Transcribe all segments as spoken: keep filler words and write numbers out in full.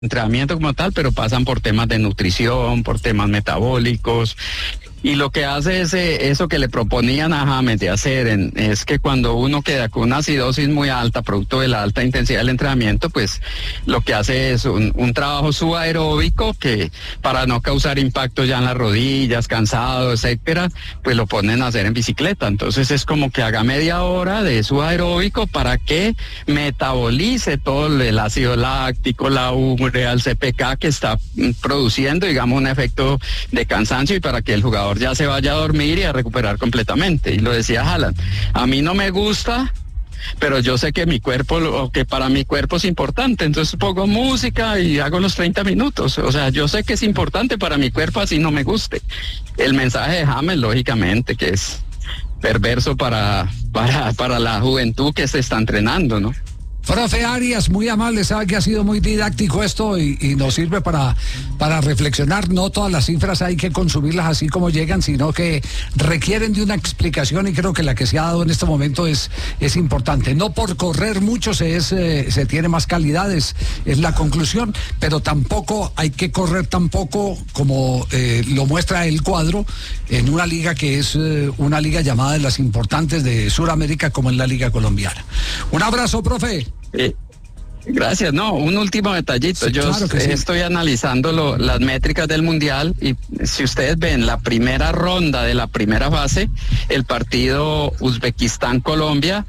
entrenamiento como tal, pero pasan por temas de nutrición, por temas metabólicos. Y lo que hace ese, eso que le proponían a James de hacer en, es que cuando uno queda con una acidosis muy alta, producto de la alta intensidad del entrenamiento, pues lo que hace es un, un trabajo subaeróbico que para no causar impacto ya en las rodillas, cansado, etcétera, pues lo ponen a hacer en bicicleta. Entonces es como que haga media hora de subaeróbico para que metabolice todo el ácido láctico, la urea, el C P K que está produciendo, digamos, un efecto de cansancio y para que el jugador ya se vaya a dormir y a recuperar completamente. Y lo decía Haaland, a mí no me gusta, pero yo sé que mi cuerpo, o que para mi cuerpo es importante, entonces pongo música y hago los treinta minutos. O sea, yo sé que es importante para mi cuerpo, así no me guste. El mensaje de James, lógicamente, que es perverso para, para, para la juventud que se está entrenando, ¿no? Profe Arias, muy amable, sabe que ha sido muy didáctico esto y, y nos sirve para, para reflexionar. No todas las cifras hay que consumirlas así como llegan, sino que requieren de una explicación y creo que la que se ha dado en este momento es, es importante. No por correr mucho se, es, eh, se tiene más calidad, es, es la conclusión, pero tampoco hay que correr tampoco como eh, lo muestra el cuadro en una liga que es eh, una liga llamada de las importantes de Sudamérica como es la Liga Colombiana. Un abrazo, profe. Eh, gracias, no, un último detallito. Sí, Yo claro que eh, sí. estoy analizando lo, las métricas del Mundial y si ustedes ven la primera ronda de la primera fase, el partido Uzbekistán-Colombia,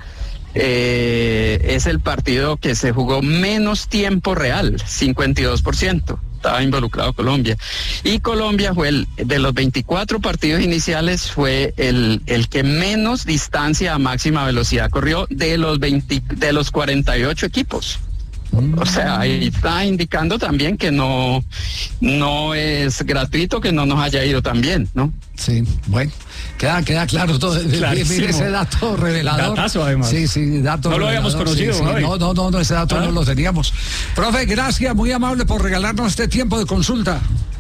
eh, es el partido que se jugó menos tiempo real, cincuenta y dos por ciento. Estaba involucrado Colombia. Y Colombia fue el, de los veinticuatro partidos iniciales, fue el, el que menos distancia a máxima velocidad corrió de los veinte, de los cuarenta y ocho equipos. O sea, ahí está indicando también que no, no es gratuito que no nos haya ido tan bien, ¿no? Sí, bueno, queda, queda claro todo. Mire ese dato revelador. Datazo, además. Sí, sí, dato no lo habíamos conocido, sí, sí. No, no, no, no, ese dato ¿Ah? no lo teníamos. Profe, gracias, muy amable por regalarnos este tiempo de consulta.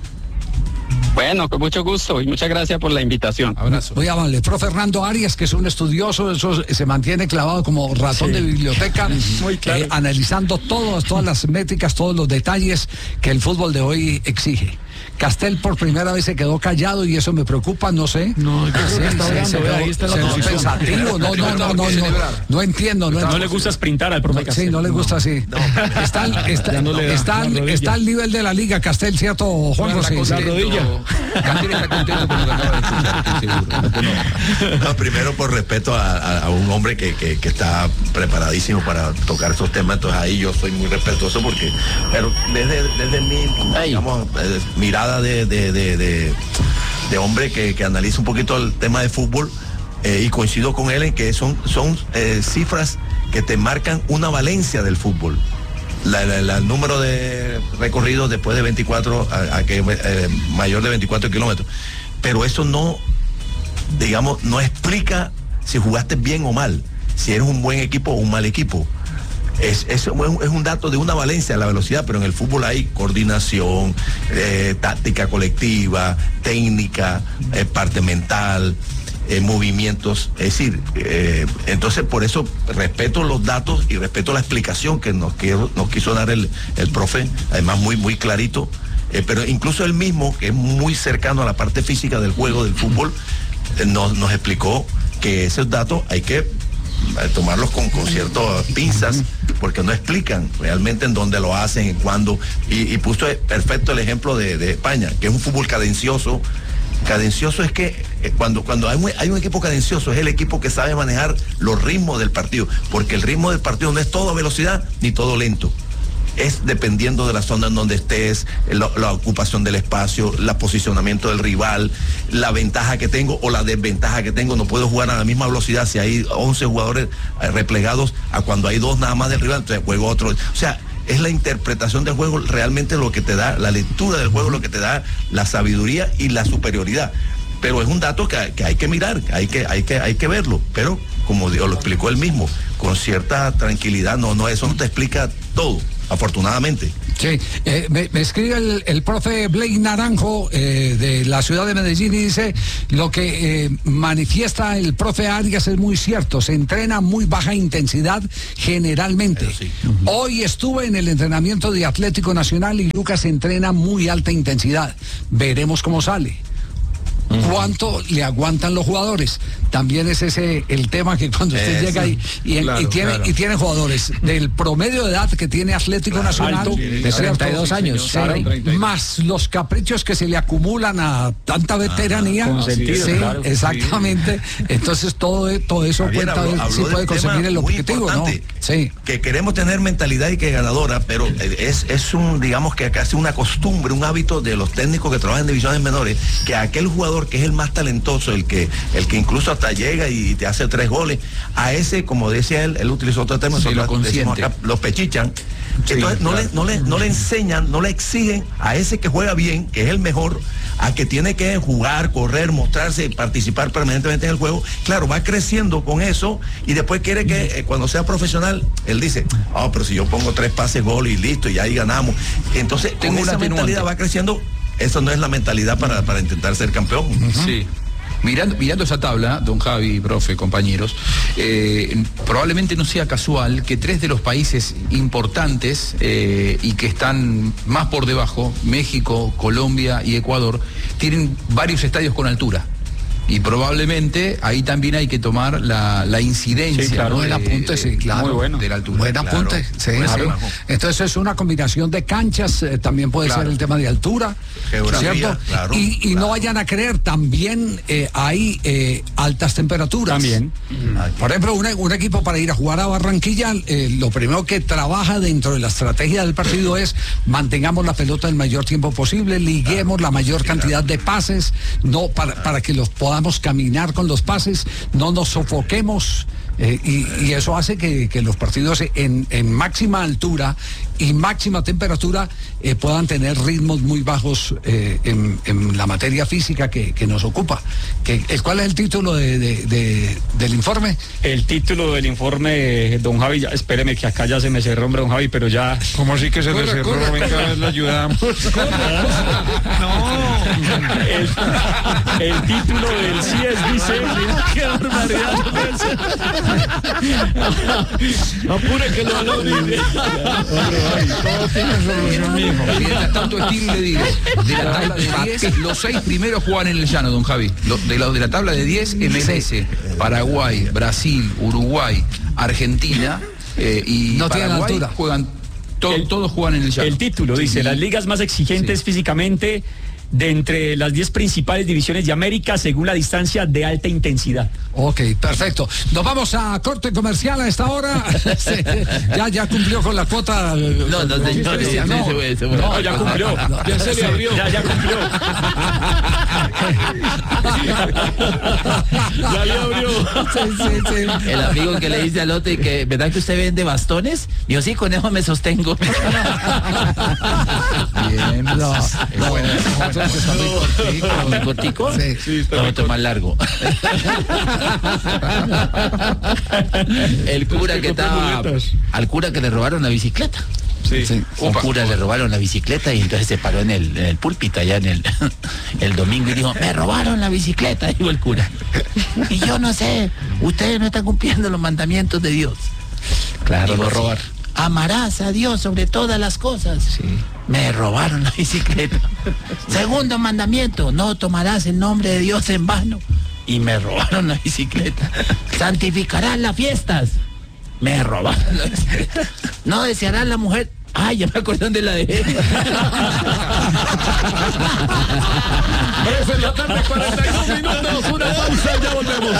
Bueno, con mucho gusto y muchas gracias por la invitación. Abrazo. Muy amable. Profe Fernando Arias, que es un estudioso, eso se mantiene clavado como ratón sí. de biblioteca, Muy claro. eh, analizando todas, todas las métricas, todos los detalles que el fútbol de hoy exige. Castel por primera vez se quedó callado y eso me preocupa, no sé. No, yo creo sí, que está sí, hablando, se quedó, ahí está la se quedó posición. pensativo, no, no, no, no, no, no entiendo. No, no le gusta sprintar al profe Castel. Sí, no le gusta así. No. Está, está, no está, está al nivel de la liga, Castel, ¿cierto, Juan José? La rodilla. Castel está contento con lo que acaba de escuchar, seguro. No, primero por respeto a, a, a un hombre que, que, que está preparadísimo para tocar esos temas, entonces ahí yo soy muy respetuoso porque, pero desde, desde mi, digamos, eh, mirada de, de, de, de, de hombre que, que analiza un poquito el tema de fútbol, eh, y coincido con él en que son, son eh, cifras que te marcan una valencia del fútbol. La, la, la, el número de recorridos después de veinticuatro a, a que eh, mayor de veinticuatro kilómetros, pero eso no, digamos, no explica si jugaste bien o mal, si eres un buen equipo o un mal equipo. Es, es, es un dato de una valencia, la velocidad, pero en el fútbol hay coordinación, eh, táctica colectiva, técnica, eh, parte mental, eh, movimientos, es decir, eh, entonces por eso respeto los datos y respeto la explicación que nos, quiero, nos quiso dar el, el profe, además muy, muy clarito, eh, pero incluso él mismo, que es muy cercano a la parte física del juego del fútbol, eh, nos, nos explicó que esos datos hay que tomarlos con, con ciertas pinzas porque no explican realmente en dónde lo hacen, en cuándo, y, y puso perfecto el ejemplo de, de España, que es un fútbol cadencioso. Cadencioso es que eh, cuando, cuando hay, un, hay un equipo cadencioso es el equipo que sabe manejar los ritmos del partido, porque el ritmo del partido no es todo velocidad ni todo lento. Es dependiendo de la zona en donde estés, la, la ocupación del espacio, el posicionamiento del rival, la ventaja que tengo o la desventaja que tengo. No puedo jugar a la misma velocidad si hay once jugadores replegados a cuando hay dos nada más del rival, entonces juego otro. O sea, es la interpretación del juego realmente lo que te da, la lectura del juego lo que te da la sabiduría y la superioridad. Pero es un dato que, que hay que mirar, hay que, hay que, hay que verlo, pero como Dios lo explicó él mismo, con cierta tranquilidad, no, no, eso no te explica todo. afortunadamente. Sí, eh, me, me escribe el, el profe Blake Naranjo eh, de la ciudad de Medellín y dice, lo que eh, manifiesta el profe Arias es muy cierto, se entrena a muy baja intensidad generalmente. Sí. Uh-huh. Hoy estuve en el entrenamiento de Atlético Nacional y Lucas entrena muy alta intensidad. Veremos cómo sale. ¿Cuánto le aguantan los jugadores? También es ese el tema, que cuando usted Eso. llega y, y, claro, y, tiene, claro. y tiene jugadores del promedio de edad que tiene Atlético claro, Nacional, alto, de treinta y dos años, sí, claro, más los caprichos que se le acumulan a tanta veteranía. Con sentido, sí, claro, exactamente. Sí. Entonces todo, todo eso Javier, cuenta habló, habló si puede conseguir el objetivo, ¿no? Sí. Que queremos tener mentalidad y que ganadora, pero es, es un, digamos que casi una costumbre, un hábito de los técnicos que trabajan en divisiones menores, que aquel jugador que es el más talentoso, el que el que incluso hasta llega y te hace tres goles, a ese, como decía él, él utilizó otro término, sí, lo acá, los pechichan. Sí, entonces no, claro. le, no, le, no le enseñan, no le exigen a ese que juega bien, que es el mejor, a que tiene que jugar, correr, mostrarse, participar permanentemente en el juego. Claro, va creciendo con eso y después quiere que eh, cuando sea profesional, él dice, oh, pero si yo pongo tres pases, gol y listo, y ahí ganamos. Entonces, Tengo con esa mentalidad va creciendo. Eso no es la mentalidad para, para intentar ser campeón. Uh-huh. Sí. Mirando, mirando esa tabla, don Javi, profe, compañeros, eh, probablemente no sea casual que tres de los países importantes eh, y que están más por debajo, México, Colombia y Ecuador, tienen varios estadios con altura. Y probablemente ahí también hay que tomar la, la incidencia. Sí, claro, ¿no? el apunte, sí, claro. Muy bueno. De la altura. Buen apunte, claro. sí, claro. sí. Entonces es una combinación de canchas, eh, también puede claro. ser el tema de altura, geografía, ¿cierto? Claro, y y claro. no vayan a creer, también eh, hay eh, altas temperaturas. También. Mm. Por ejemplo, un, un equipo para ir a jugar a Barranquilla, eh, lo primero que trabaja dentro de la estrategia del partido es mantengamos la pelota el mayor tiempo posible, liguemos claro. la mayor sí, cantidad claro. de pases, no para, claro. para que los podamos caminar con los pases, no nos sofoquemos, eh, y, y eso hace que, que los partidos en, en máxima altura y máxima temperatura eh, puedan tener ritmos muy bajos eh, en, en la materia física que, que nos ocupa. Que, ¿Cuál es el título de, de, de, del informe? El título del informe, don Javi, ya, espéreme que acá ya se me cerró, hombre, don Javi, pero ya... ¿Cómo así que se le cerró? Corre, Venga, a ver, le ayudamos. No. El, el título del C S B C, qué barbaridad. Apure que lo lo dice. Todo tiene solución, mijo. Mientras tanto estilo le digo, de la tabla de diez, los seis primeros juegan en el llano, don Javi. Lo, de, la, de la tabla de diez, M L S, Paraguay, Brasil, Uruguay, Argentina eh, y no Paraguay tienen altura. Juegan, to, el, todos juegan en el llano. El título dice, sí. las ligas más exigentes sí. físicamente de entre las diez principales divisiones de América según la distancia de alta intensidad. Ok, perfecto. Nos vamos a corte comercial a esta hora. Sí, ya, ya cumplió con la cuota. No, no, señor, no, no, no, no, ya cumplió. No, ya se le abrió. Ya, ya cumplió. Ya le abrió. Sí, sí, sí. El amigo que le dice al otro y que, ¿verdad que usted vende bastones? Yo sí, con eso me sostengo. Bien, no, no, bueno, no, está muy cortico. ¿Muy cortico? Sí, sí, vamos a tomar largo. El cura que estaba, al cura que le robaron la bicicleta. Sí, sí. Un cura le robaron la bicicleta y entonces se paró en el, en el púlpito allá en el, el domingo y dijo, me robaron la bicicleta, dijo el cura. Y yo no sé, ustedes no están cumpliendo los mandamientos de Dios. Claro, digo, no robar. Amarás a Dios sobre todas las cosas. Sí. Me robaron la bicicleta. Segundo mandamiento, no tomarás el nombre de Dios en vano. Y me robaron la bicicleta. Santificarás las fiestas. Me robaron la bicicleta. No desearás la mujer. Ay, ya me acordé dónde la dejé. Eso es la tarde, cuarenta y dos minutos. Una pausa, ya volvemos.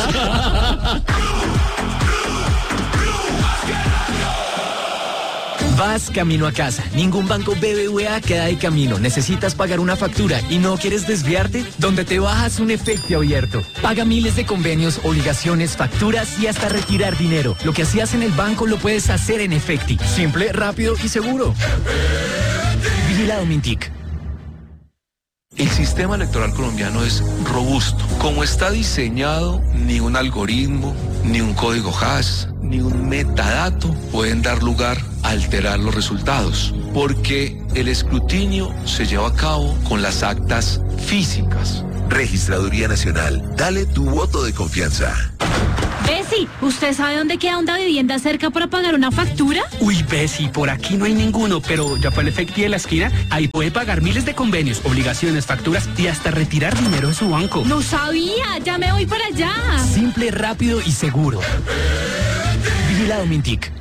Vas camino a casa. Ningún banco B B V A queda de camino. Necesitas pagar una factura y no quieres desviarte. Donde te bajas un efecto abierto. Paga miles de convenios, obligaciones, facturas y hasta retirar dinero. Lo que hacías en el banco lo puedes hacer en Efecti. Simple, rápido y seguro. Vigilado Mintic. El sistema electoral colombiano es robusto. Como está diseñado, ni un algoritmo, ni un código hash, ni un metadato pueden dar lugar a alterar los resultados, porque el escrutinio se lleva a cabo con las actas físicas. Registraduría Nacional, dale tu voto de confianza. Bessie, ¿usted sabe dónde queda una vivienda cerca para pagar una factura? Uy, Bessie, por aquí no hay ninguno, pero ya para el efectivo de la esquina, ahí puede pagar miles de convenios, obligaciones, facturas y hasta retirar dinero de su banco. No sabía, ya me voy para allá. Simple, rápido y seguro. Vigilado Mintic.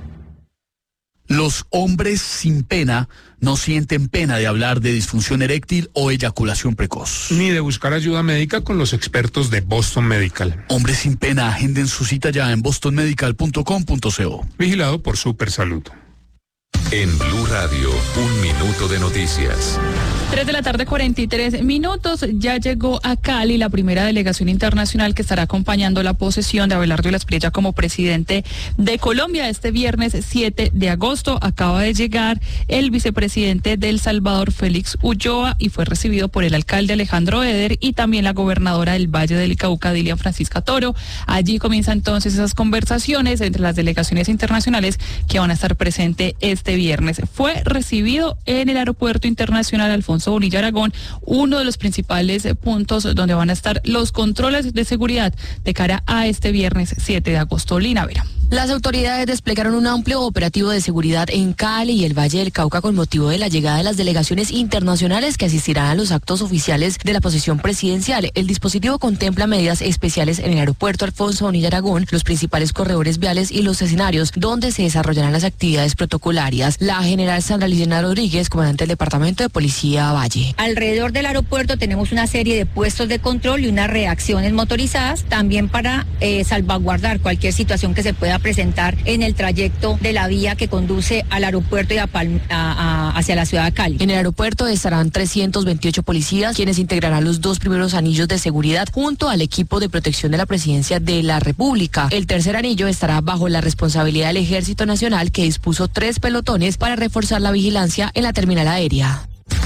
Los hombres sin pena no sienten pena de hablar de disfunción eréctil o eyaculación precoz. Ni de buscar ayuda médica con los expertos de Boston Medical. Hombres sin pena, agenden su cita ya en boston medical punto com punto co. Vigilado por Supersalud. En Blue Radio, un minuto de noticias. tres de la tarde, cuarenta y tres minutos. Ya llegó a Cali la primera delegación internacional que estará acompañando la posesión de Abelardo Illasprilla como presidente de Colombia. Este viernes siete de agosto acaba de llegar el vicepresidente de El Salvador, Félix Ulloa, y fue recibido por el alcalde Alejandro Eder y también la gobernadora del Valle del Cauca, Dilian Francisca Toro. Allí comienzan entonces esas conversaciones entre las delegaciones internacionales que van a estar presentes este viernes. Fue recibido en el Aeropuerto Internacional Alfonso Bonilla Aragón, uno de los principales puntos donde van a estar los controles de seguridad de cara a este viernes siete de agosto. Lina Vera. Las autoridades desplegaron un amplio operativo de seguridad en Cali y el Valle del Cauca con motivo de la llegada de las delegaciones internacionales que asistirán a los actos oficiales de la posesión presidencial. El dispositivo contempla medidas especiales en el Aeropuerto Alfonso Bonilla Aragón, los principales corredores viales y los escenarios donde se desarrollarán las actividades protocolarias. La general Sandra Liliana Rodríguez, comandante del Departamento de Policía Valle. Alrededor del aeropuerto tenemos una serie de puestos de control y unas reacciones motorizadas también para eh, salvaguardar cualquier situación que se pueda presentar en el trayecto de la vía que conduce al aeropuerto y a Palm, a, a, hacia la ciudad de Cali. En el aeropuerto estarán trescientos veintiocho policías, quienes integrarán los dos primeros anillos de seguridad junto al equipo de protección de la presidencia de la República. El tercer anillo estará bajo la responsabilidad del Ejército Nacional, que dispuso tres pelotones para reforzar la vigilancia en la terminal aérea.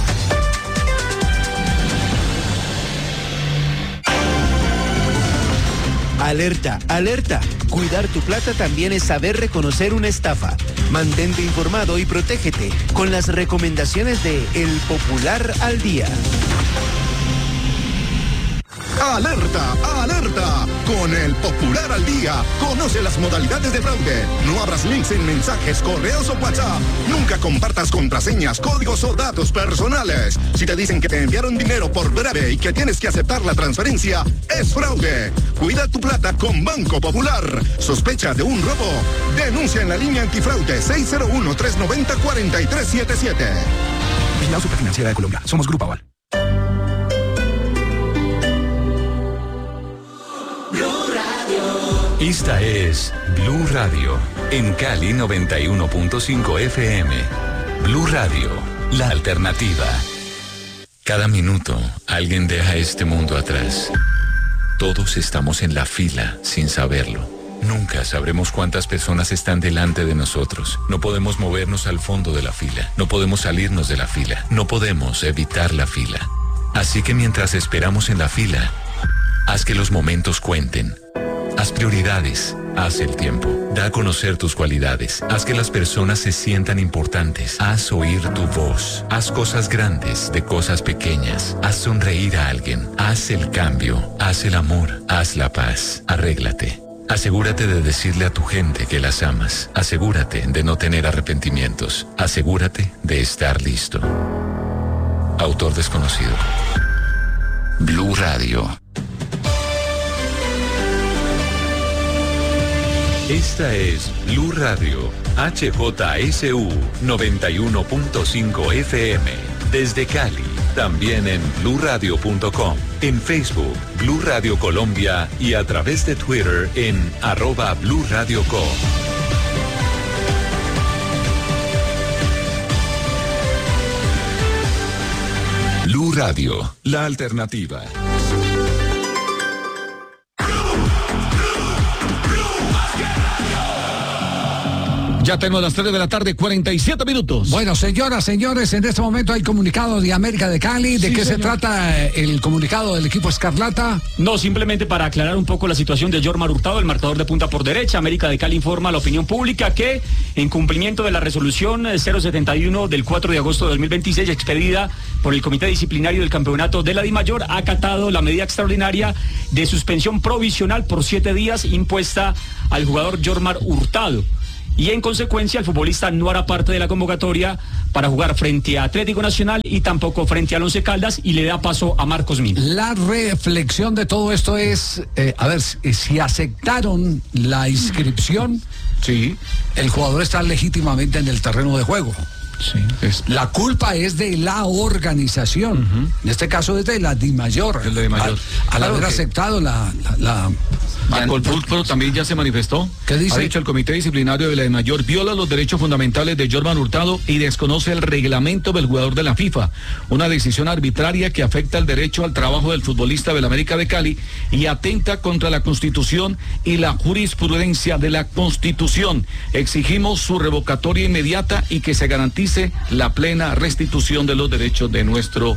Alerta, alerta. Cuidar tu plata también es saber reconocer una estafa. Mantente informado y protégete con las recomendaciones de El Popular al Día. ¡Alerta! ¡Alerta! Con El Popular al Día, conoce las modalidades de fraude. No abras links en mensajes, correos o WhatsApp. Nunca compartas contraseñas, códigos o datos personales. Si te dicen que te enviaron dinero por breve y que tienes que aceptar la transferencia, es fraude. Cuida tu plata con Banco Popular. ¿Sospecha de un robo? Denuncia en la línea antifraude seis cero uno, tres nueve cero, cuatro tres siete siete. Vigilado Superfinanciera de Colombia. Somos Grupo Aval. Esta es Blue Radio, en Cali noventa y uno punto cinco F M. Blue Radio, la alternativa. Cada minuto, alguien deja este mundo atrás. Todos estamos en la fila sin saberlo. Nunca sabremos cuántas personas están delante de nosotros. No podemos movernos al fondo de la fila. No podemos salirnos de la fila. No podemos evitar la fila. Así que mientras esperamos en la fila, haz que los momentos cuenten. Haz prioridades, haz el tiempo, da a conocer tus cualidades, haz que las personas se sientan importantes, haz oír tu voz, haz cosas grandes de cosas pequeñas, haz sonreír a alguien, haz el cambio, haz el amor, haz la paz, arréglate. Asegúrate de decirle a tu gente que las amas, asegúrate de no tener arrepentimientos, asegúrate de estar listo. Autor desconocido. Blue Radio. Esta es Blue Radio, H J S U noventa y uno punto cinco F M. Desde Cali, también en blue radio punto com, en Facebook, Blue Radio Colombia y a través de Twitter en arroba Blue Radio Co. Blue Radio, la alternativa. Ya tenemos las tres de la tarde, cuarenta y siete minutos. Bueno, señoras, señores, en este momento hay comunicado de América de Cali. ¿De Sí, qué señor. se trata el comunicado del equipo Escarlata? No, simplemente para aclarar un poco la situación de Jormar Hurtado, el marcador de punta por derecha. América de Cali informa a la opinión pública que, en cumplimiento de la resolución cero setenta y uno del cuatro de agosto de dos mil veintiséis, expedida por el Comité Disciplinario del Campeonato de la DIMAYOR, ha acatado la medida extraordinaria de suspensión provisional por siete días impuesta al jugador Jormar Hurtado. Y en consecuencia el futbolista no hará parte de la convocatoria para jugar frente a Atlético Nacional y tampoco frente al Once Caldas, y le da paso a Marcos Mina. La reflexión de todo esto es, eh, a ver, si, si aceptaron la inscripción, sí, el jugador está legítimamente en el terreno de juego. Sí, es... La culpa es de la organización, uh-huh. En este caso es de la DIMAYOR, el de DIMAYOR. Al, al claro haber que... aceptado la... la, la... Ah, Colfutro también ya se manifestó. ¿Qué dice? Ha dicho el Comité Disciplinario de la DIMAYOR viola los derechos fundamentales de Jormar Hurtado y desconoce el reglamento del jugador de la FIFA. Una decisión arbitraria que afecta el derecho al trabajo del futbolista del América de Cali y atenta contra la Constitución y la jurisprudencia de la Constitución. Exigimos su revocatoria inmediata y que se garantice la plena restitución de los derechos de nuestro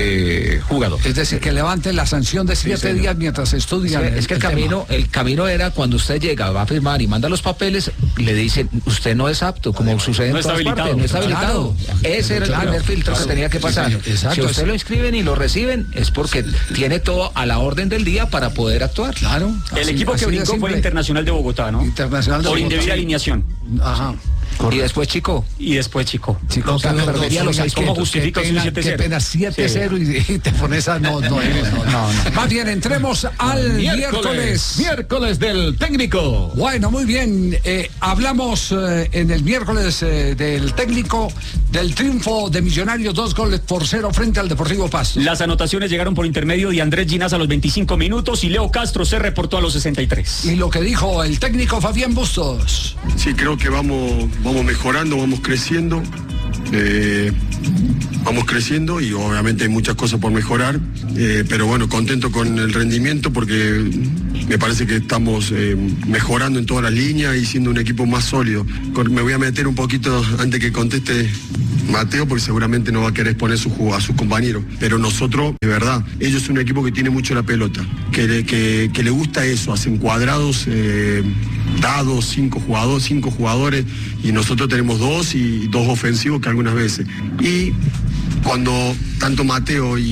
eh, jugador. Es decir, que levante la sanción de siete sí, días mientras estudian. Sí, es que el, el camino, el camino era cuando usted llega, va a firmar y manda los papeles, le dicen, usted no es apto, como Además, sucede en no todas partes, no está habilitado. Claro. Ese era claro, el primer filtro claro, que tenía que pasar. Sí, exacto, si usted sí. lo inscriben y lo reciben, es porque tiene todo a la orden del día para poder actuar. Claro. El así, equipo que brincó fue el Internacional de Bogotá, ¿no? Internacional de Por Bogotá. indebida alineación. Ajá. Correcto. Y después Chico. Y después Chico. Chico, o sea, no, perdería no, los seis. ¿Cómo justifica un siete cero? Qué pena, siete cero sí. y, y te pones a... No, no, no, no, no. Más bien, entremos al miércoles. Miércoles, miércoles del técnico. Bueno, muy bien. Eh, hablamos eh, en el miércoles eh, del técnico del triunfo de Millonarios, dos goles por cero frente al Deportivo Pasto. Las anotaciones llegaron por intermedio de Andrés Ginás a los veinticinco minutos y Leo Castro se reportó a los sesenta y tres. Y lo que dijo el técnico Fabián Bustos. Sí, creo que vamos, vamos mejorando, vamos creciendo. Eh, vamos creciendo y obviamente hay muchas cosas por mejorar, eh, pero bueno, contento con el rendimiento porque me parece que estamos eh, mejorando en todas las líneas y siendo un equipo más sólido. Me voy a meter un poquito antes que conteste Mateo, porque seguramente no va a querer exponer su juego a sus compañeros, pero nosotros, de verdad, ellos son un equipo que tiene mucho la pelota, que le, que, que le gusta eso, hacen cuadrados, eh, dados, cinco jugadores, cinco jugadores, y nosotros tenemos dos y dos ofensivos que algunas veces. Y cuando tanto Mateo y,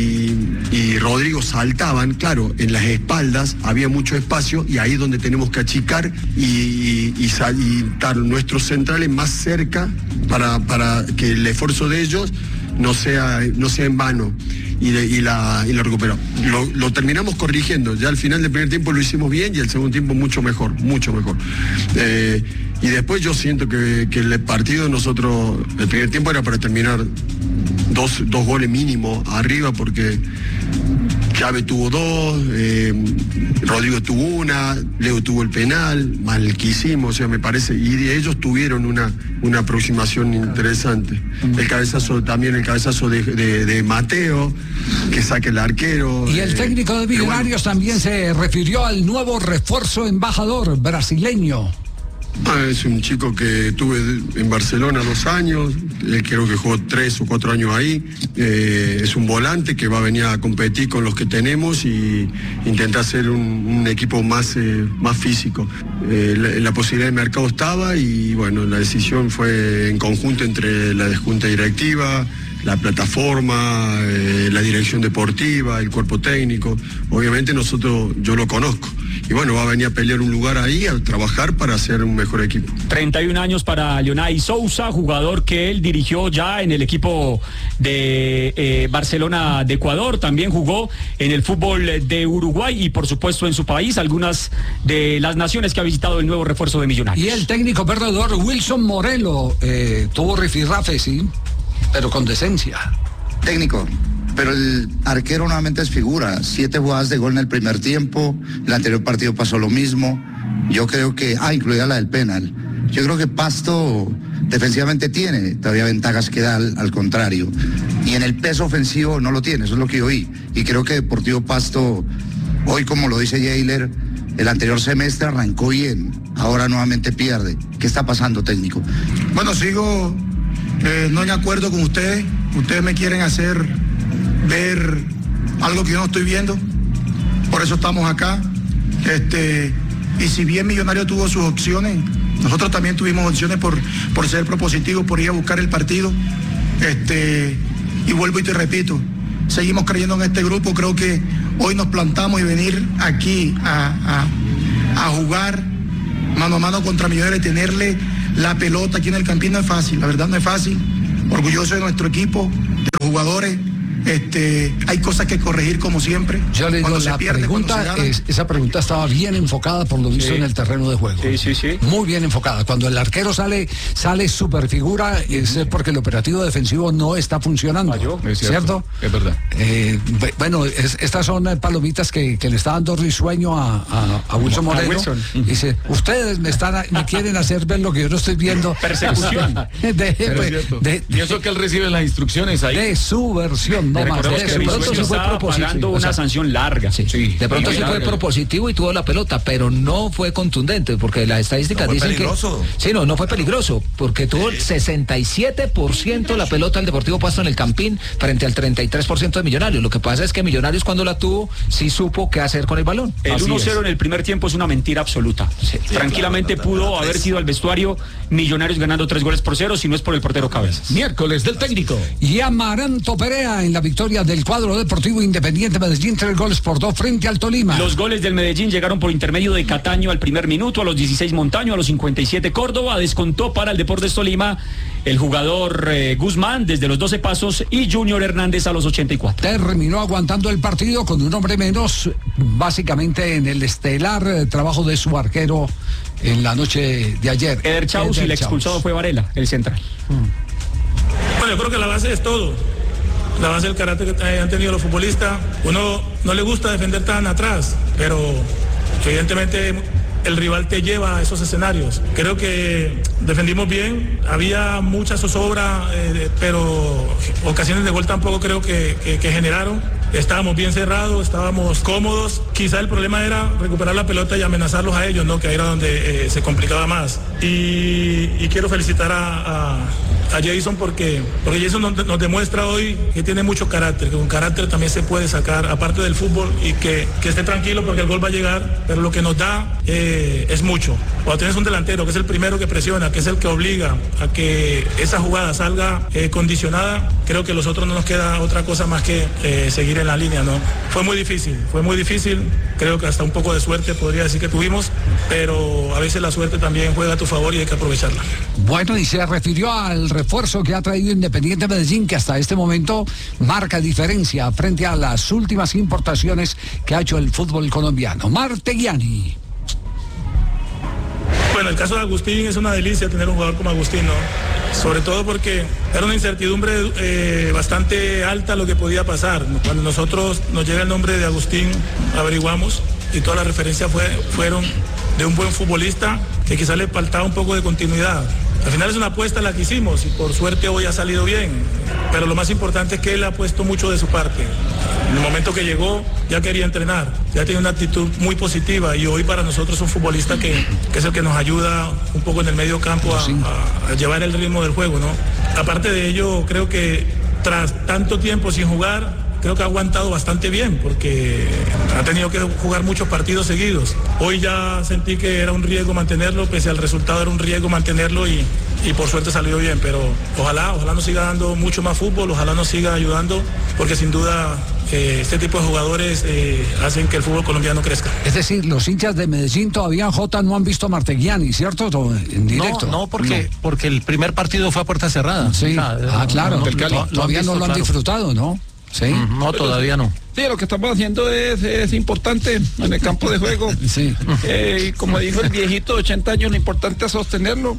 y, y Rodrigo saltaban, claro, en las espaldas había mucho espacio y ahí es donde tenemos que achicar y, y, y, y estar nuestros centrales más cerca para, para que el esfuerzo de ellos no sea, no sea en vano. Y, de, y, la, y la recuperó. Lo, lo terminamos corrigiendo. Ya al final del primer tiempo lo hicimos bien y el segundo tiempo mucho mejor, mucho mejor. Eh, y después yo siento que, que el partido nosotros, el primer tiempo era para terminar dos, dos goles mínimo arriba porque Chávez tuvo dos, eh, Rodrigo tuvo una, Leo tuvo el penal, mal el que hicimos, o sea, me parece, y ellos tuvieron una, una aproximación interesante. El cabezazo también, el cabezazo de, de, de Mateo, que saque el arquero. Y el técnico de Millonarios bueno, también se refirió al nuevo refuerzo embajador brasileño. Ah, es un chico que tuve en Barcelona dos años, eh, creo que jugó tres o cuatro años ahí. Eh, es un volante que va a venir a competir con los que tenemos y intentar hacer un, un equipo más, eh, más físico. Eh, la, la posibilidad de mercado estaba y bueno, la decisión fue en conjunto entre la junta directiva, la plataforma, eh, la dirección deportiva, el cuerpo técnico. Obviamente nosotros, yo lo conozco. Y bueno, va a venir a pelear un lugar ahí, a trabajar para hacer un mejor equipo. treinta y un años para Leonay Sousa, jugador que él dirigió ya en el equipo de eh, Barcelona de Ecuador, también jugó en el fútbol de Uruguay y por supuesto en su país, algunas de las naciones que ha visitado el nuevo refuerzo de Millonarios. Y el técnico perdedor Wilson Morelo, eh, tuvo rifirrafe, sí, pero con decencia. Técnico. Pero el arquero nuevamente es figura, siete jugadas de gol en el primer tiempo, el anterior partido pasó lo mismo, yo creo que, ah, incluida la del penal, yo creo que Pasto defensivamente tiene todavía ventajas que da al, al contrario, y en el peso ofensivo no lo tiene, eso es lo que yo oí, y creo que Deportivo Pasto, hoy como lo dice Jailer, El anterior semestre arrancó bien, ahora nuevamente pierde. ¿Qué está pasando, técnico? Bueno, sigo eh, no en acuerdo con ustedes. Ustedes me quieren hacer ver algo que yo no estoy viendo. Por eso estamos acá. Este, y si bien Millonario tuvo sus opciones, nosotros también tuvimos opciones por, por ser propositivos, por ir a buscar el partido. Este, y vuelvo y te repito, seguimos creyendo en este grupo. Creo que hoy nos plantamos y venir aquí a, a, a jugar mano a mano contra Millonarios y tenerle la pelota aquí en el Campín no es fácil, la verdad no es fácil. Orgulloso de nuestro equipo, de los jugadores. Este, hay cosas que corregir como siempre. Yo le digo, cuando la se pierde, pregunta se es, esa pregunta estaba bien enfocada por lo visto Sí. en el terreno de juego. Sí, sí, sí. Muy bien enfocada. Cuando el arquero sale, sale super figura, es porque el operativo defensivo no está funcionando. Es cierto. cierto, es verdad. Eh, bu- bueno, es- estas son eh, palomitas que, que le está dando risueño a, a, a Wilson A Moreno. Wilson. Dice, ustedes me están me quieren hacer ver lo que yo no estoy viendo. Persecución. De, de- Pero es cierto. de- y eso que él recibe las instrucciones ahí. de su versión, no más. Recordemos de que su- Risueño de su- estaba propósito. pagando O una sea, sanción larga. Sí. De pronto muy sí fue larga. propositivo y tuvo la pelota, pero no fue contundente, porque las estadísticas No fue dicen peligroso. que... Sí, no, no fue peligroso, porque tuvo el sesenta y siete por ciento la pelota del Deportivo Pasto en el Campín frente al treinta y tres por ciento de Millonarios. Lo que pasa es que Millonarios cuando la tuvo, sí supo qué hacer con el balón. El Así uno es. cero en el primer tiempo es una mentira absoluta. Tranquilamente claro, pudo claro, haber tres. sido al vestuario Millonarios ganando tres goles por cero, si no es por el portero Cabezas. Miércoles del técnico. Y Amaranto Perea en la victoria del cuadro deportivo Independiente Medellín, tres goles por dos frente al Tolima. Los goles del Medellín llegaron por intermedio de Cataño al primer minuto, a los dieciséis Montaño, a los cincuenta y siete Córdoba, descontó para el Deportes Tolima el jugador eh, Guzmán desde los doce pasos y Junior Hernández a los ochenta y cuatro. Terminó aguantando el partido con un hombre menos, básicamente en el estelar eh, trabajo de su arquero en la noche de ayer. Eder Chaus y el expulsado fue Varela, el central. Bueno, yo creo que la base es todo. La base del carácter que han tenido los futbolistas. Uno no le gusta defender tan atrás, pero evidentemente el rival te lleva a esos escenarios. Creo que defendimos bien, había mucha zozobra, eh, pero ocasiones de gol tampoco creo que, que, que generaron. Estábamos bien cerrados, estábamos cómodos. Quizá el problema era recuperar la pelota y amenazarlos a ellos, ¿no? Que ahí era donde eh, se complicaba más. Y, y quiero felicitar a, a, a Jason porque, porque Jason nos, nos demuestra hoy que tiene mucho carácter, que con carácter también se puede sacar, aparte del fútbol, y que, que esté tranquilo porque el gol va a llegar, pero lo que nos da eh, es mucho. Cuando tienes un delantero que es el primero que presiona, que es el que obliga a que esa jugada salga eh, condicionada, creo que a los otros no nos queda otra cosa más que eh, seguir en la línea, ¿no? Fue muy difícil, fue muy difícil, creo que hasta un poco de suerte podría decir que tuvimos, pero a veces la suerte también juega a tu favor y hay que aprovecharla. Bueno, y se refirió al refuerzo que ha traído Independiente Medellín, que hasta este momento marca diferencia frente a las últimas importaciones que ha hecho el fútbol colombiano. Marteguiani. Bueno, el caso de Agustín es una delicia tener un jugador como Agustín, ¿no? Sobre todo porque era una incertidumbre eh, bastante alta lo que podía pasar. Cuando nosotros nos llega el nombre de Agustín, averiguamos y todas las referencias fue, fueron de un buen futbolista que quizá le faltaba un poco de continuidad. Al final es una apuesta la que hicimos y por suerte hoy ha salido bien, pero lo más importante es que él ha puesto mucho de su parte. En el momento que llegó ya quería entrenar, ya tiene una actitud muy positiva y hoy para nosotros es un futbolista que, que es el que nos ayuda un poco en el medio campo a, a, a llevar el ritmo del juego, ¿no? Aparte de ello, creo que tras tanto tiempo sin jugar, creo que ha aguantado bastante bien porque ha tenido que jugar muchos partidos seguidos. Hoy ya sentí que era un riesgo mantenerlo, pese al resultado era un riesgo mantenerlo y, y por suerte salió bien, pero ojalá, ojalá nos siga dando mucho más fútbol, ojalá nos siga ayudando, porque sin duda eh, este tipo de jugadores eh, hacen que el fútbol colombiano crezca. Es decir, los hinchas de Medellín todavía, Jota, no han visto a Marteguiani, ¿cierto? En directo. No, no porque, no. porque el primer partido fue a puerta cerrada. Sí. O sea, ah, claro. No, no, no, todavía no lo han claro. disfrutado, ¿no? Sí. No, todavía no. Sí, lo que estamos haciendo es, es importante en el campo de juego. Sí. Eh, y como dijo el viejito de ochenta años, lo importante es sostenerlo.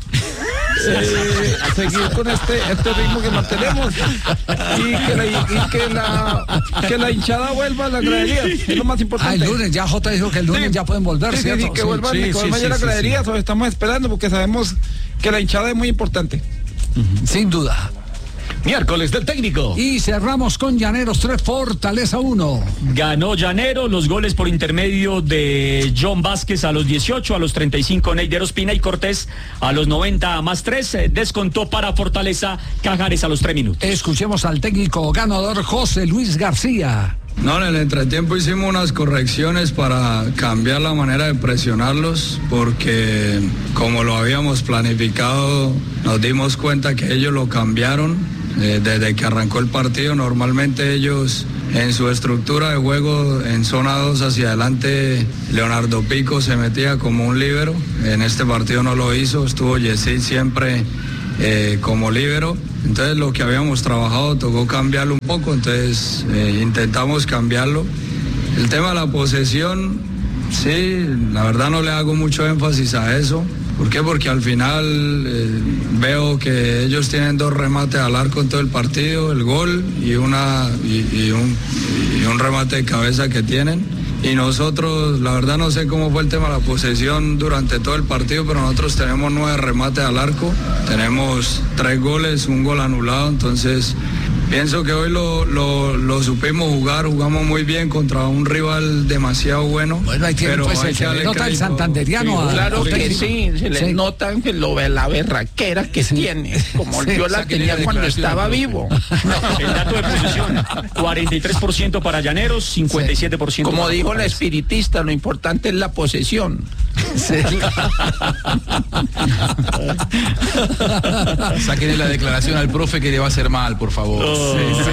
Eh, seguir con este este ritmo que mantenemos y que la, y que la, que la hinchada vuelva a la gradería, es lo más importante. Ah, el lunes, ya Jota dijo que el lunes sí. ya pueden volver, sí, ¿cierto? Sí, que vuelvan, sí, que vuelvan sí, sí, a la gradería, sí, sí. Estamos esperando porque sabemos que la hinchada es muy importante. Uh-huh. Sin duda. Miércoles del técnico. Y cerramos con Llaneros tres, Fortaleza uno. Ganó Llaneros, los goles por intermedio de John Vázquez a los dieciocho, a los treinta y cinco Neider Ospina y Cortés a los noventa más tres. Descontó para Fortaleza Cajares a los tres minutos. Escuchemos al técnico ganador José Luis García. No, en el entretiempo hicimos unas correcciones para cambiar la manera de presionarlos, porque como lo habíamos planificado, nos dimos cuenta que ellos lo cambiaron eh, desde que arrancó el partido. Normalmente ellos en su estructura de juego en zona dos hacia adelante, Leonardo Pico se metía como un líbero. En este partido no lo hizo, estuvo Yesid siempre eh, como líbero. Entonces lo que habíamos trabajado tocó cambiarlo un poco, entonces eh, intentamos cambiarlo. El tema de la posesión, sí, la verdad no le hago mucho énfasis a eso. ¿Por qué? Porque al final eh, veo que ellos tienen dos remates al arco en todo el partido, el gol y, una, y, y, un, y un remate de cabeza que tienen. Y nosotros, la verdad no sé cómo fue el tema de la posesión durante todo el partido, pero nosotros tenemos nueve remates al arco, tenemos tres goles, un gol anulado, entonces pienso que hoy lo, lo, lo supimos jugar, jugamos muy bien contra un rival demasiado bueno. Bueno, ahí tiene, pero pues, hay se que le nota el santanderiano. Sí, claro que técnico. sí, se le Sí. nota que lo ve la berraquera que Sí. tiene, como Sí, yo la saquen tenía la cuando declaración estaba del vivo. El dato de posesión, cuarenta y tres por ciento para Llaneros, cincuenta y siete por ciento Como para dijo la Fortaleza. espiritista, lo importante es la posesión. Sáquenle la declaración al profe que le va a hacer mal, por favor. Oh.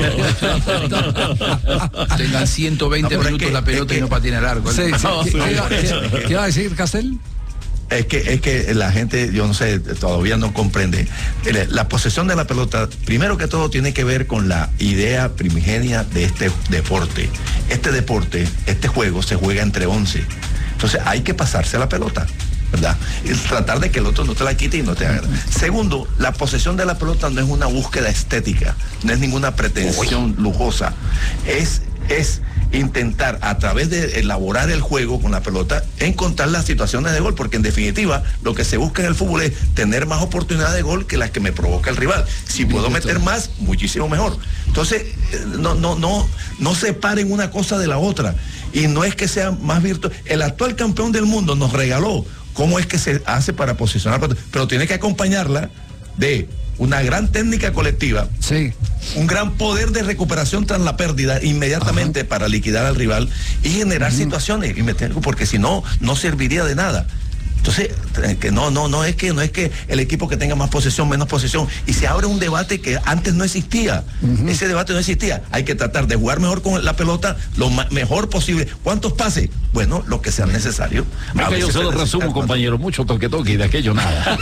Tengan ciento veinte No, pero minutos es que- la pelota es y no que- patinen el arco. Sí, sí. No, ¿Qué, no, qué iba, qué- qué iba a decir, Castel? Es que, es que la gente, yo no sé, todavía no comprende. El- La posesión de la pelota, primero que todo, tiene que ver con la idea primigenia de este deporte. Este deporte, este juego, se juega entre once. Entonces hay que pasarse la pelota, ¿verdad? Y tratar de que el otro no te la quite y no te haga. Segundo, la posesión de la pelota no es una búsqueda estética, no es ninguna pretensión lujosa. Es, es intentar, a través de elaborar el juego con la pelota, encontrar las situaciones de gol, porque en definitiva lo que se busca en el fútbol es tener más oportunidades de gol que las que me provoca el rival. Si puedo meter más, muchísimo mejor. Entonces, eh, no, no, no, no separen una cosa de la otra. Y no es que sea más virtuoso. El actual campeón del mundo nos regaló cómo es que se hace para posicionar, pero tiene que acompañarla de una gran técnica colectiva, sí, un gran poder de recuperación tras la pérdida inmediatamente. Ajá. Para liquidar al rival y generar uh-huh. situaciones, y meter, porque si no, no serviría de nada. Entonces, que no, no, no es que no es que el equipo que tenga más posesión, menos posesión, y se abre un debate que antes no existía. Uh-huh. Ese debate no existía. Hay que tratar de jugar mejor con la pelota, lo ma- mejor posible. ¿Cuántos pases? Bueno, lo que sea necesario. Venga, yo se lo resumo, compañero, mucho toque toque y de aquello nada.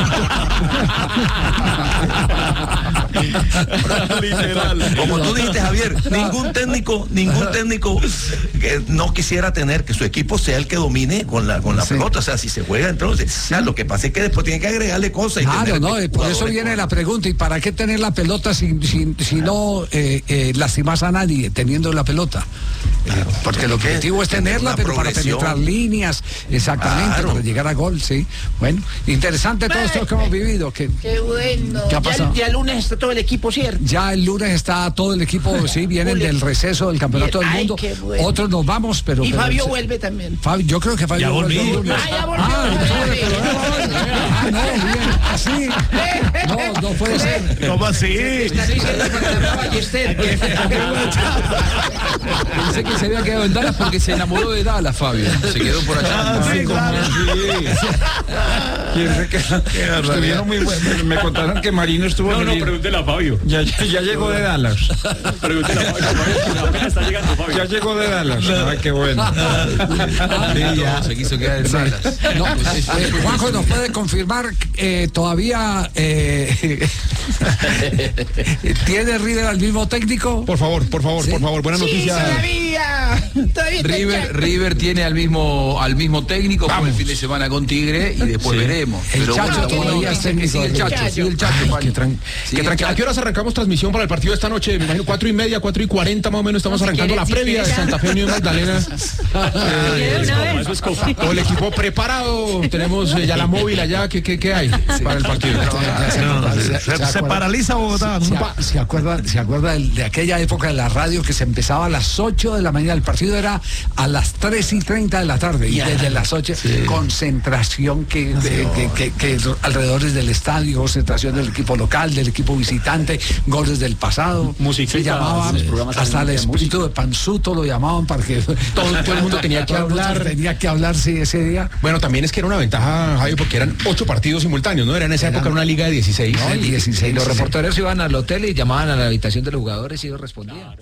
Literal. Como tú dijiste, Javier, ningún técnico, ningún técnico que no quisiera tener que su equipo sea el que domine con la con la sí. pelota. O sea, si se juega entonces, sí. o sea, lo que pasa es que después tiene que agregarle cosas. Y claro, no, por eso viene la pregunta, ¿y para qué tener la pelota si, si, si no eh, eh, lastimas a nadie teniendo la pelota? Claro, porque el objetivo es tenerla, pero para penetrar líneas, exactamente, claro. para llegar a gol, sí. Bueno, interesante todo esto que hemos vivido. Que, Qué bueno. ¿Qué ha pasado? Ya, ya el lunes está todo el equipo, ¿cierto? Ya el lunes está todo el equipo, sí, vienen del receso del Campeonato Bien. del Mundo. Ay, bueno. Otros nos vamos, pero... Y pero, Fabio sí. vuelve también. Fabio, yo creo que Fabio ya vuelve. Volví. Ah, ya volvió. Ah, ah, no, bien, así. No, no puede ser. ¿Cómo así? Está diciendo para la Ballester. Pensé que se había quedado en Dallas porque se enamoró de Dallas, Fabio. Se quedó por allá. Ah, sí, claro. Estuvieron muy buenos. Me contaron que Marino estuvo. No, no, pregúntele a Fabio. Ya, ya, ya llegó de Dallas. Pregúntele a Fabio. Apenas está llegando Fabio. Ya llegó de Dallas. Ay, qué bueno. Sí, ya. Se quiso quedar en Dallas. No, eh, Juanjo, ¿nos puede confirmar eh, todavía eh, ¿tiene River al mismo técnico? Por favor, por favor, ¿Sí? por favor, buena sí, noticia. Sí, todavía, todavía River, River tiene al mismo al mismo técnico por el fin de semana con Tigre y después Sí. veremos. El Pero Chacho bueno, todavía es técnico. sí, el Chacho, sí, el Chacho. Ay, qué, tran- Sí, qué tranquilo. ¿A qué horas arrancamos transmisión para el partido de esta noche? Me imagino cuatro y media, cuatro y cuarenta más o menos. Estamos No, si arrancando quiere- la si previa de quiere Santa Fe Unión Magdalena. ¿Quiere una vez? Eso es cosa. Todo el equipo preparado. Tenemos eh, ya la móvil allá. ¿Qué, qué, qué hay para el partido? Se, se paraliza Bogotá. Se, se acuerda, se acuerda de, de aquella época de la radio que se empezaba a las ocho de la mañana. El partido era a las tres y treinta de la tarde. Y desde las ocho, concentración que, de- que, que, que alrededor del estadio, concentración del equipo local, del equipo visitante, goles del pasado. Musiquita, Se llamaba, los programas hasta el de espíritu música. de Panzuto lo llamaban para que Todo, todo el mundo tenía que todo el mundo hablar. tenía que hablar, sí, ese día. Bueno, también es que era una ventaja, Javi, porque eran ocho partidos simultáneos, ¿no? Era en esa Eran- época una liga de dieciséis. No, Sí. dieciséis. Y los reporteros iban al hotel y llamaban a la habitación de los jugadores y ellos respondían.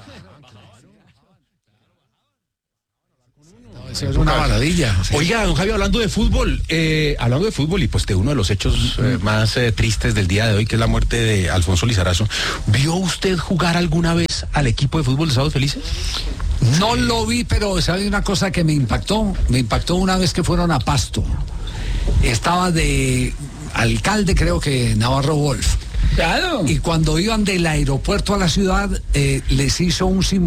Eso es una maravilla. Oiga, don Javi, hablando de fútbol, eh, hablando de fútbol y pues de uno de los hechos eh, más eh, tristes del día de hoy, que es la muerte de Alfonso Lizarazo, ¿vio usted jugar alguna vez al equipo de fútbol de Sábados Felices? No lo vi, pero sabe una cosa que me impactó. Me impactó una vez que fueron a Pasto. Estaba de alcalde, creo que Navarro Wolf. Claro. Y cuando iban del aeropuerto a la ciudad, eh, les hizo un simulacro